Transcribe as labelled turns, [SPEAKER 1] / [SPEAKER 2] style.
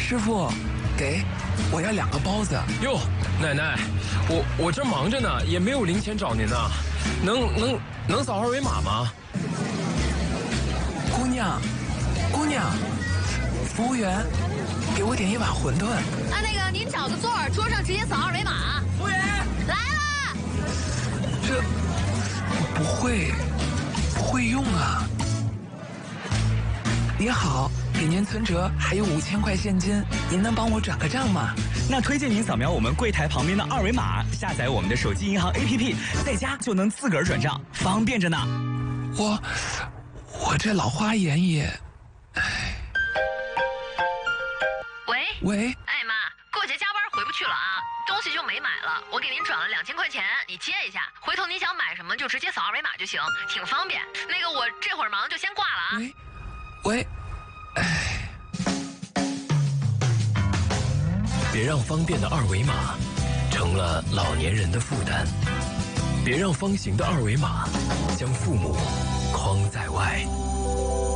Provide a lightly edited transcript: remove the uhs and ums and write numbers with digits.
[SPEAKER 1] 师傅，给，我要2个包子。
[SPEAKER 2] 哟，奶奶，我这忙着呢，也没有零钱找您呢，能扫2维码吗？
[SPEAKER 1] 姑娘，服务员，给我点1碗馄饨。
[SPEAKER 3] 啊，那个您找个座儿，桌上直接扫2维码。
[SPEAKER 2] 服务员
[SPEAKER 3] 来了。
[SPEAKER 1] 这不会用啊。你好，给您存折还有5000块现金，您能帮我转个账吗？
[SPEAKER 4] 那推荐您扫描我们柜台旁边的2维码，下载我们的手机银行 APP， 在家就能自个儿转账，方便着呢。
[SPEAKER 1] 我这老花眼也，喂，
[SPEAKER 3] 哎妈，过节加班回不去了啊，东西就没买了，我给您转了2000块钱，你接一下，回头你想买什么就直接扫2维码就行，挺方便。那个我这会儿忙就先挂了啊。
[SPEAKER 1] 喂，
[SPEAKER 2] 别让方便的2维码成了老年人的负担，别让方形的2维码将父母框在外。